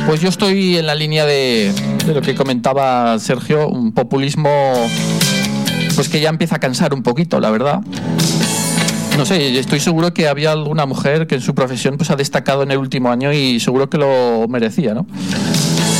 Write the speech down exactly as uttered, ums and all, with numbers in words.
Pues yo estoy en la línea de, de lo que comentaba Sergio, un populismo pues que ya empieza a cansar un poquito, la verdad. No sé, estoy seguro que había alguna mujer que en su profesión pues ha destacado en el último año y seguro que lo merecía, ¿no?